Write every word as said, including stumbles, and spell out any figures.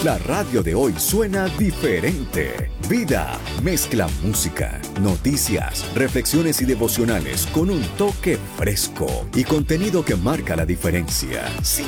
La radio de hoy suena diferente. Vida mezcla música, noticias, reflexiones y devocionales con un toque fresco y contenido que marca la diferencia.